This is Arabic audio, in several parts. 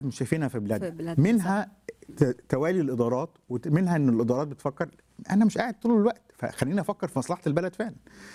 مش شايفينها في بلادنا، بلادنا منها توالي الادارات، ومنها ان الادارات بتفكر انا مش قاعد طول الوقت، فخليني افكر في مصلحه البلد فعلا.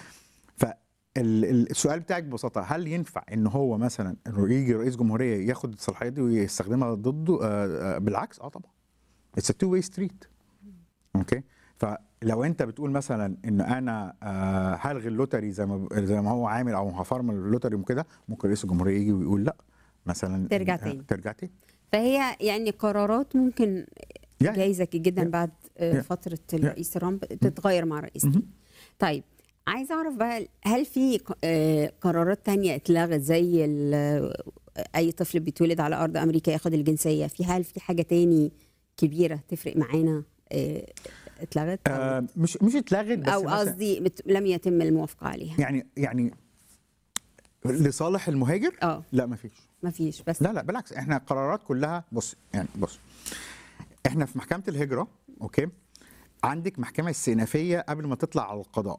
فالسؤال بتاعك ببساطه، هل ينفع ان هو مثلا انه يجي رئيس جمهوريه ياخد الصلاحيات دي ويستخدمها ضده؟ بالعكس، طبعا. اتس ا تو واي ستريت. اوكي. فلو انت بتقول مثلا ان انا هلغي اللوتري زي ما هو عامل، او هفرمل اللوتري وكده، ممكن رئيس الجمهوريه يجي ويقول لا مثلا ترجع تاني. ترجع تاني. فهي يعني قرارات ممكن جايزة جدا بعد فترة الرئيس ترامب تتغير مع الرئيس تاني. طيب، عايز اعرف بقى، هل في قرارات تانية اتلغت زي اي طفل بيتولد على ارض امريكا ياخد الجنسية؟ هل في حاجة تاني كبيرة تفرق معانا اتلغت مش اتلغت، بس او قصدي لم يتم الموافقة عليها؟ يعني لصالح المهاجر؟ لا، مفيش. بس لا بالعكس، احنا القرارات كلها بص، احنا في محكمة الهجرة، اوكي، عندك محكمة استئنافية قبل ما تطلع على القضاء.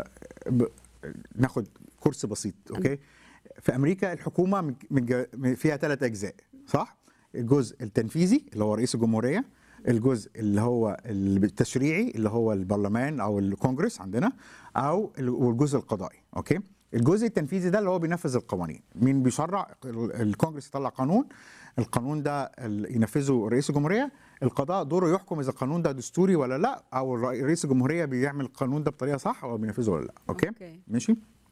ناخد كورس بسيط، اوكي. في امريكا الحكومة فيها 3 اجزاء، صح؟ الجزء التنفيذي اللي هو رئيس الجمهورية، الجزء اللي هو التشريعي اللي هو البرلمان او الكونجرس عندنا، والجزء القضائي، اوكي. الجزء التنفيذي ده اللي هو بينفذ القوانين. مين بيشرع؟ الكونجرس يطلع قانون، القانون ده ينفذه رئيس الجمهوريه، القضاء دوره يحكم اذا القانون ده دستوري ولا لا، او رئيس الجمهوريه بيعمل القانون ده بطريقه صح او بينفذه ولا لا. اوكي. ماشي.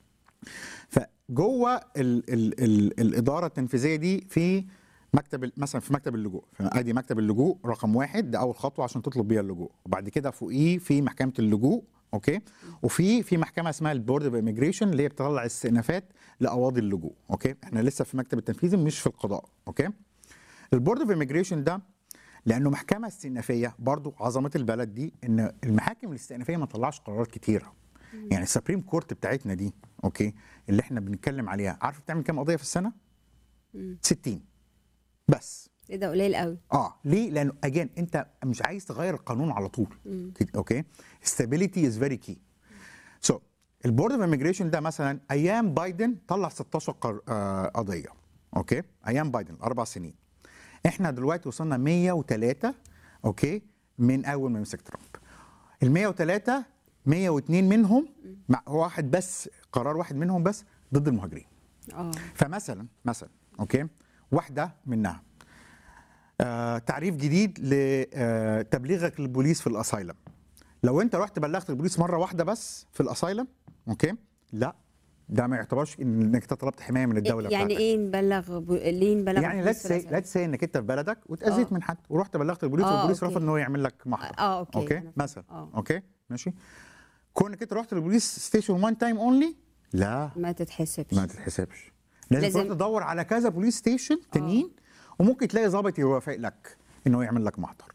فجوه الاداره التنفيذيه دي في مكتب، مثلا في مكتب اللجوء، ادي مكتب اللجوء رقم 1، ده اول خطوه عشان تطلب بيها اللجوء. وبعد كده فوقيه في محكمه اللجوء، اوكي. وفي محكمه اسمها البورد اوف ايميجريشن اللي هي بتطلع استئنافات لقواضي اللجوء، اوكي. احنا لسه في المكتب التنفيذي مش في القضاء، اوكي. البورد اوف ايميجريشن ده لانه محكمه استئنافيه، برضو عظمه البلد دي ان المحاكم الاستئنافيه ما تطلعش قرارات كتيره. يعني السبريم كورت بتاعتنا دي، اوكي، اللي احنا بنتكلم عليها، عارف بتعمل كام قضيه في السنه؟ 60 بس. ايه ده، قليل قوي. ليه؟ لانه اجين انت مش عايز تغير القانون على طول. اوكي. stability is very key. سو البورد اوف ايميجريشن ده مثلا ايام بايدن طلع 16 قضيه، اوكي، ايام بايدن 4 سنين. احنا دلوقتي وصلنا 103، اوكي، من اول ما مسك ترامب. ال 103 102 منهم هو واحد بس، قرار واحد منهم بس ضد المهاجرين. فمثلا اوكي، واحده منها تعريف جديد لتبليغك للبوليس في الاسايلم. لو انت رحت بلغت البوليس مره واحده بس في الاسايلم، اوكي، لا، ده ما يعتبرش انك انت طلبت حمايه من الدوله يعني بتاعتك. ايه ليه نبلغ؟ يعني ليتس سي انك انت في بلدك واتاذيت من حد ورحت بلغت البوليس، والبوليس رفض ان هو يعمل لك محضر. اوكي مثلا. اوكي، ماشي. كونك انت رحت للبوليس ستيشن 1 تايم اونلي، لا، ما تتحسبش. لازم تروح تدور على كذا بوليس ستيشن تانيين، وممكن تلاقي ضابط يوافق لك انه يعمل لك محضر.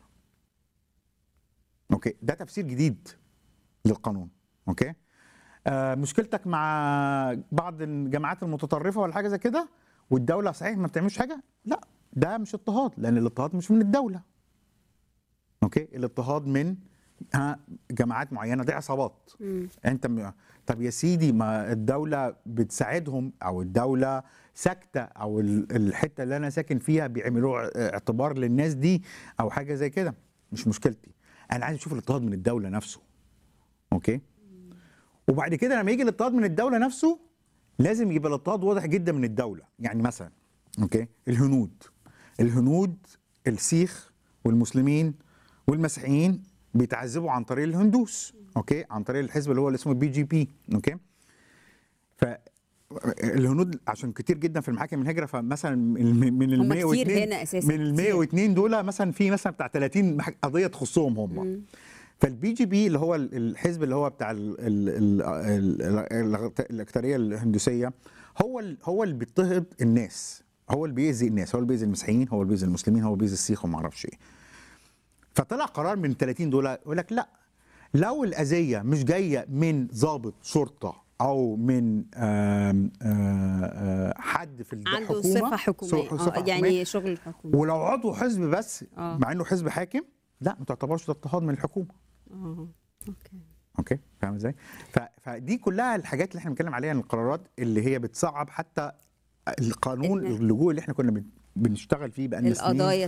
اوكي، ده تفسير جديد للقانون. اوكي. مشكلتك مع بعض الجماعات المتطرفه ولا حاجه زي كده، والدوله صحيح ما بتعملش حاجه، لا، ده مش اضطهاد، لان الاضطهاد مش من الدوله. اوكي، الاضطهاد من جماعات معينه، دي عصابات. انت طب يا سيدي، ما الدوله بتساعدهم، او الدوله ساكته، او الحته اللي انا ساكن فيها بيعملوا اعتبار للناس دي او حاجه زي كده، مش مشكلتي. انا عايز اشوف الاضطهاد من الدوله نفسه. اوكي. وبعد كده لما يجي الاضطهاد من الدوله نفسه، لازم يبقى الاضطهاد واضح جدا من الدوله. يعني مثلا، اوكي، الهنود السيخ والمسلمين والمسيحيين بيتعذبوا عن طريق الهندوس، اوكي، عن طريق الحزب اللي اسمه BJP، اوكي. فالهنود عشان كتير جدا في المحاكم الهجره، فمثلا من ال 102 من ال 102 دول مثلا في مثلا بتاع 30 قضيه تخصهم هم. فالBJP اللي هو الحزب اللي هو بتاع الاكثريه الهندوسيه، هو اللي بيضطهد الناس، هو اللي بيأذي الناس، هو اللي بيأذي المسيحيين، هو اللي بيأذي المسلمين، هو اللي بيأذي السيخ وما اعرفش ايه. فطلع قرار من 30 دول يقول لك لا، لو الاذيه مش جايه من ضابط شرطه او من حد في الحكومه عنده صفه حكوميه، يعني شغل الحكومه، ولو عضو حزب بس مع انه حزب حاكم، لا، ما تعتبرش ده اضطهاد من الحكومه. اوكي، فاهم ازاي؟ فدي كلها الحاجات اللي احنا بنتكلم عليها، القرارات اللي هي بتصعب حتى القانون اللجوء اللي احنا كنا بنشتغل فيه بقالنا سنين. القضايا